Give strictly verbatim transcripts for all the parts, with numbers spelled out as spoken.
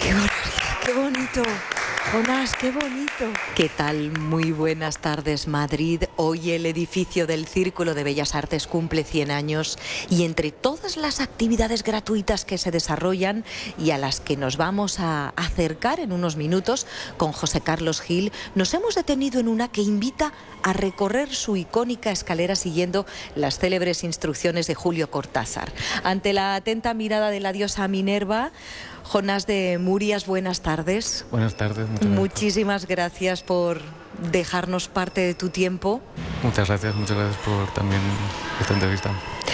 ¡Qué barbaridad! ¡Qué bonito! Jonás, qué bonito. ¿Qué tal? Muy buenas tardes, Madrid. Hoy el edificio del Círculo de Bellas Artes cumple cien años y entre todas las actividades gratuitas que se desarrollan y a las que nos vamos a acercar en unos minutos con José Carlos Gil, nos hemos detenido en una que invita a recorrer su icónica escalera siguiendo las célebres instrucciones de Julio Cortázar. Ante la atenta mirada de la diosa Minerva, Jonás de Murias, buenas tardes. Buenas tardes. Muchas Muchísimas gracias por dejarnos parte de tu tiempo. Muchas gracias, muchas gracias por también esta entrevista.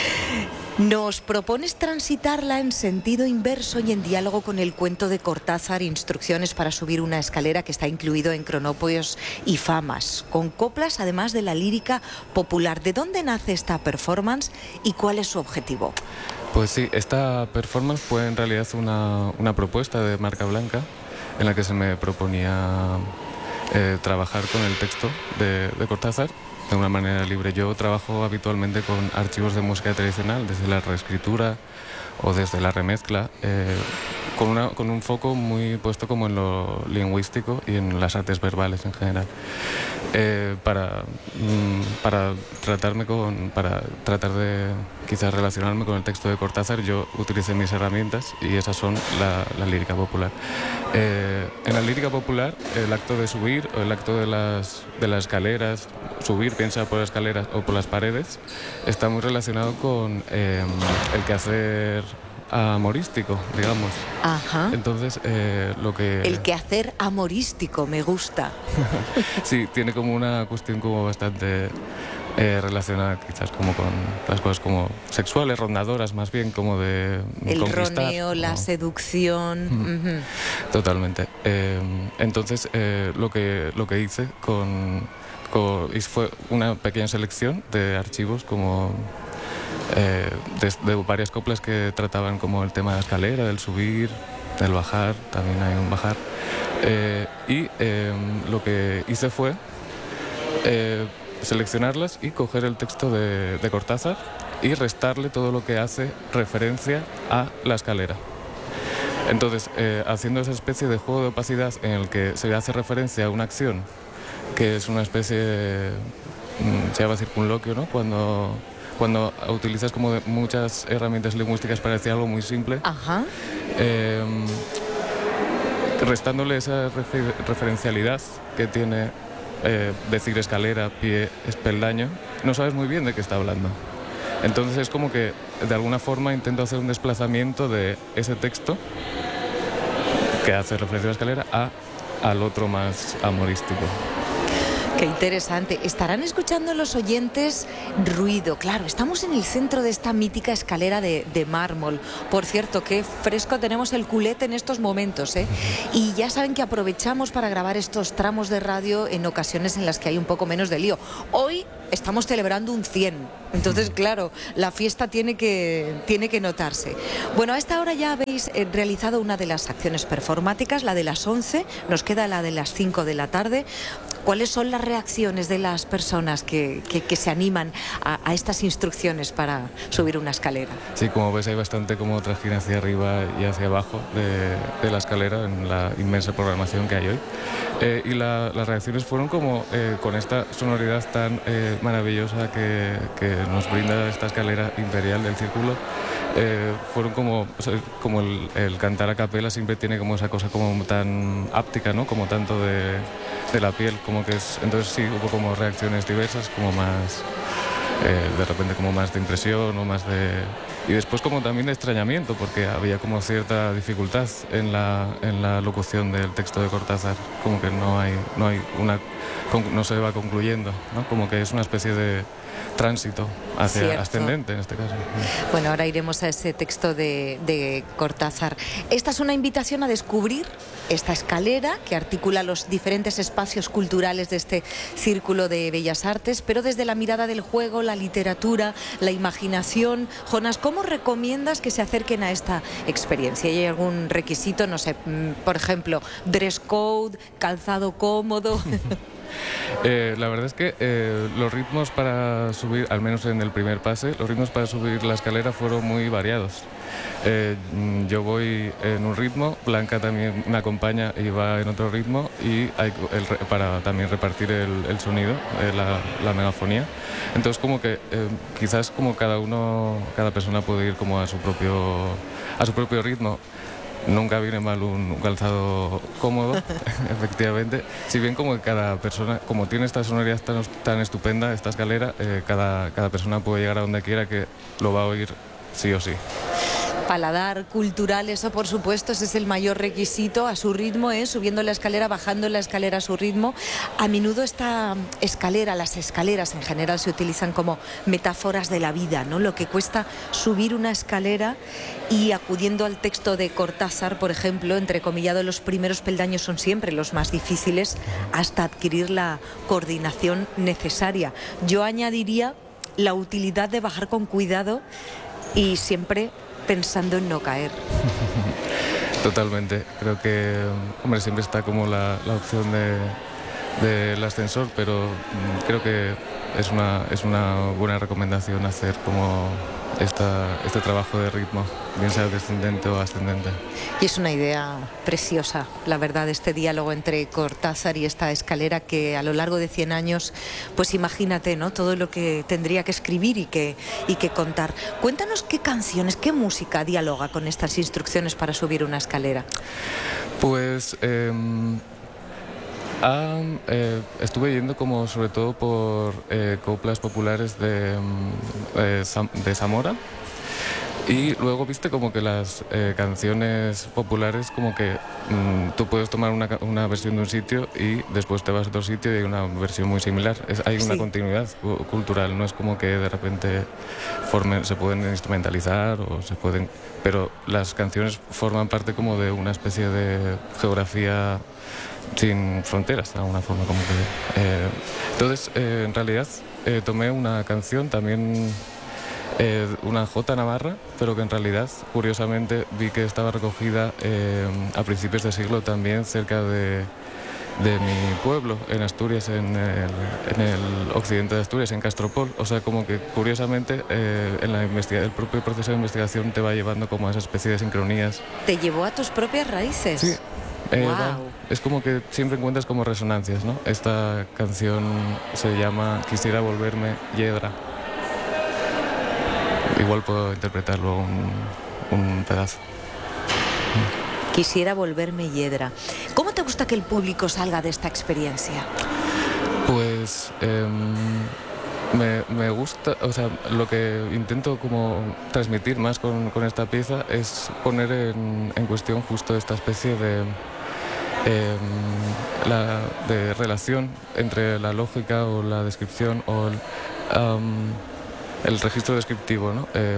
Nos propones transitarla en sentido inverso y en diálogo con el cuento de Cortázar, Instrucciones para subir una escalera, que está incluido en Cronópolis y Famas, con coplas además de la lírica popular. ¿De dónde nace esta performance y cuál es su objetivo? Pues sí, esta performance fue en realidad una, una propuesta de marca blanca en la que se me proponía eh, trabajar con el texto de, de Cortázar de una manera libre. Yo trabajo habitualmente con archivos de música tradicional, desde la reescritura o desde la remezcla, eh, con, una, con un foco muy puesto como en lo lingüístico y en las artes verbales en general. Eh, para, mm, para tratarme con, para tratar de quizás relacionarme con el texto de Cortázar, yo utilicé mis herramientas y esas son la, la lírica popular. Eh, en la lírica popular, el acto de subir o el acto de las, de las escaleras, subir, piensa por las escaleras o por las paredes, está muy relacionado con eh, el quehacer amorístico, digamos. Ajá. Entonces, eh, lo que... El quehacer amorístico, me gusta. Sí, tiene como una cuestión como bastante eh, relacionada quizás como con las cosas como sexuales, rondadoras, más bien como de el conquistar. El roneo, la ¿no? Seducción. Mm. Uh-huh. Totalmente. Eh, entonces, eh, lo que, lo que hice con, con... fue una pequeña selección de archivos como... Eh, de, de varias coplas que trataban como el tema de la escalera, del subir, del bajar, también hay un bajar. Eh, y eh, lo que hice fue eh, seleccionarlas y coger el texto de, de Cortázar y restarle todo lo que hace referencia a la escalera. Entonces, eh, haciendo esa especie de juego de opacidad en el que se hace referencia a una acción que es una especie de, se llama circunloquio, ¿no? Cuando... cuando utilizas como muchas herramientas lingüísticas para decir algo muy simple. Ajá. Eh, restándole esa refer referencialidad que tiene eh, decir escalera, pie, espeldaño, no sabes muy bien de qué está hablando. Entonces es como que de alguna forma intento hacer un desplazamiento de ese texto que hace referencia a la escalera a, al otro más amorístico. Qué interesante. Estarán escuchando los oyentes ruido. Claro, estamos en el centro de esta mítica escalera de, de mármol. Por cierto, qué fresco tenemos el culete en estos momentos, ¿eh? Y ya saben que aprovechamos para grabar estos tramos de radio en ocasiones en las que hay un poco menos de lío. Hoy estamos celebrando un cien. Entonces, claro, la fiesta tiene que, tiene que notarse. Bueno, a esta hora ya habéis eh, realizado una de las acciones performáticas, la de las once. Nos queda la de las cinco de la tarde. ¿Cuáles son las reacciones de las personas que, que, que se animan a, a estas instrucciones para subir una escalera? Sí, como ves hay bastante como trajín hacia arriba y hacia abajo de, de la escalera en la inmensa programación que hay hoy. Eh, y la, las reacciones fueron como eh, con esta sonoridad tan eh, maravillosa que, que nos brinda esta escalera imperial del Círculo. Eh, fueron como, o sea, como el, el cantar a capela siempre tiene como esa cosa como tan áptica, ¿no? Como tanto de, de la piel, como que es, entonces sí, hubo como reacciones diversas, como más, eh, de repente como más de impresión o más de... Y después como también de extrañamiento, porque había como cierta dificultad en la, en la locución del texto de Cortázar, como que no hay, no hay una, no se va concluyendo, ¿no? Como que es una especie de tránsito hacia Cierto. Ascendente en este caso. Bueno, ahora iremos a ese texto de, de Cortázar. Esta es una invitación a descubrir esta escalera que articula los diferentes espacios culturales de este Círculo de Bellas Artes, pero desde la mirada del juego, la literatura, la imaginación. Jonás, ¿cómo recomiendas que se acerquen a esta experiencia? ¿Hay algún requisito? No sé, por ejemplo, dress code, calzado cómodo. Eh, la verdad es que eh, los ritmos para subir, al menos en el primer pase, los ritmos para subir la escalera fueron muy variados. Eh, yo voy en un ritmo, Blanca también me acompaña y va en otro ritmo, y hay el, para también repartir el, el sonido, eh, la, la megafonía. Entonces como que eh, quizás como cada uno, cada persona puede ir como a su propio, a su propio ritmo. Nunca viene mal un, un calzado cómodo, efectivamente. Si bien como que cada persona, como tiene esta sonoridad tan, tan estupenda, esta escalera, eh, cada, cada persona puede llegar a donde quiera, que lo va a oír sí o sí. Paladar cultural, eso por supuesto, ese es el mayor requisito, a su ritmo, ¿eh? Subiendo la escalera, bajando la escalera a su ritmo. A menudo esta escalera, las escaleras en general se utilizan como metáforas de la vida, ¿no? Lo que cuesta subir una escalera, y acudiendo al texto de Cortázar, por ejemplo, entrecomillado, los primeros peldaños son siempre los más difíciles hasta adquirir la coordinación necesaria. Yo añadiría la utilidad de bajar con cuidado y siempre pensando en no caer. Totalmente. Creo que, hombre, siempre está como la, la opción de, del ascensor, pero creo que es una, es una buena recomendación hacer como esta, este trabajo de ritmo, bien sea descendente o ascendente. Y es una idea preciosa, la verdad, este diálogo entre Cortázar y esta escalera, que a lo largo de cien años, pues imagínate, ¿no?, todo lo que tendría que escribir y que, y que contar. Cuéntanos qué canciones, qué música dialoga con estas instrucciones para subir una escalera. Pues eh, ah, eh, estuve yendo como sobre todo por eh, coplas populares de, eh, de Zamora. Y luego viste como que las eh, canciones populares, como que mmm, tú puedes tomar una, una versión de un sitio y después te vas a otro sitio y hay una versión muy similar. Es, hay una sí. continuidad cultural, no es como que de repente formen, se pueden instrumentalizar o se pueden... Pero las canciones forman parte como de una especie de geografía sin fronteras, de alguna forma. Como que, eh, entonces, eh, en realidad, eh, tomé una canción también... Eh, una jota navarra, pero que en realidad, curiosamente, vi que estaba recogida eh, a principios de siglo también cerca de, de mi pueblo, en Asturias, en el, en el occidente de Asturias, en Castropol. O sea, como que curiosamente eh, en la investiga- el propio proceso de investigación te va llevando como a esa especie de sincronías. ¿Te llevó a tus propias raíces? Sí. Eh, wow. va, es como que siempre encuentras como resonancias, ¿no? Esta canción se llama Quisiera volverme Yedra. Igual puedo interpretarlo un, un pedazo. Quisiera volverme Yedra. ¿Cómo te gusta que el público salga de esta experiencia? Pues eh, me, me gusta, o sea, lo que intento como transmitir más con, con esta pieza es poner en, en cuestión justo esta especie de, eh, la, de relación entre la lógica o la descripción o el... Um, el registro descriptivo, ¿no? Eh,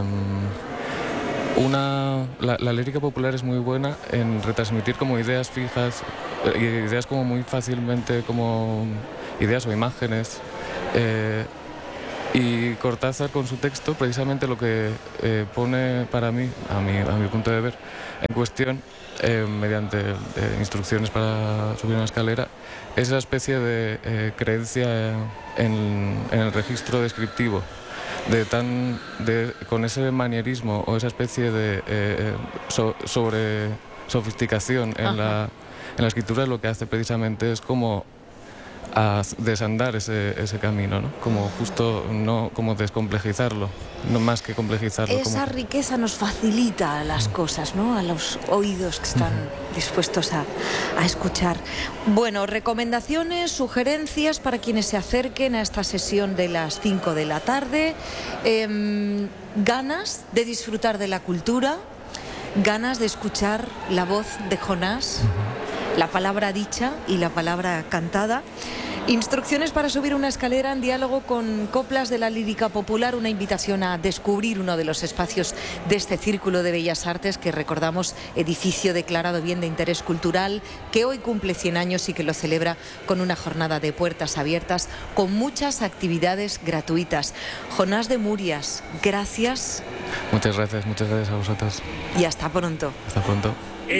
una, la, la lírica popular es muy buena en retransmitir como ideas fijas, eh, ideas como muy fácilmente, como ideas o imágenes. Eh, y Cortázar con su texto precisamente lo que eh, pone para mí, a mi, a mi punto de ver, en cuestión, eh, mediante eh, instrucciones para subir una escalera, es esa especie de eh, creencia en, en el registro descriptivo. De tan, de, con ese manierismo o esa especie de eh, so, sobre sofisticación en la, en la escritura, lo que hace precisamente es como a desandar ese, ese camino, ¿no? Como justo no como descomplejizarlo, no más que complejizarlo. Esa como... riqueza nos facilita las cosas, ¿no? A los oídos que están uh-huh. dispuestos a, a escuchar. Bueno, recomendaciones, sugerencias para quienes se acerquen a esta sesión de las cinco de la tarde. Eh, ganas de disfrutar de la cultura, ganas de escuchar la voz de Jonás, uh-huh. la palabra dicha y la palabra cantada. Instrucciones para subir una escalera en diálogo con coplas de la lírica popular, una invitación a descubrir uno de los espacios de este Círculo de Bellas Artes, que recordamos, edificio declarado bien de interés cultural, que hoy cumple cien años y que lo celebra con una jornada de puertas abiertas, con muchas actividades gratuitas. Jonás de Murias, gracias. Muchas gracias, muchas gracias a vosotros. Y hasta pronto. Hasta pronto.